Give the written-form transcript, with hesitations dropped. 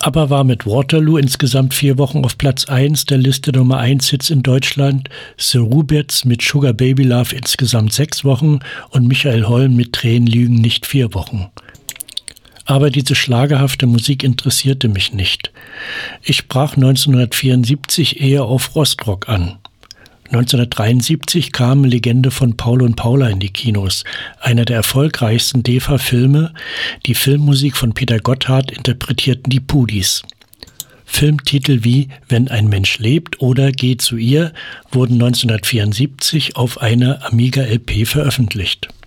ABBA war mit Waterloo insgesamt 4 Wochen auf Platz 1 der Liste Nummer 1 Hits in Deutschland, The Rubettes mit Sugar Baby Love insgesamt 6 Wochen und Michael Holm mit Tränen lügen nicht 4 Wochen. Aber diese schlagerhafte Musik interessierte mich nicht. Ich brach 1974 eher auf Rostrock an. 1973 kam Legende von Paul und Paula in die Kinos, einer der erfolgreichsten DEFA-Filme. Die Filmmusik von Peter Gotthard interpretierten die Pudis. Filmtitel wie Wenn ein Mensch lebt oder Geh zu ihr wurden 1974 auf einer Amiga LP veröffentlicht.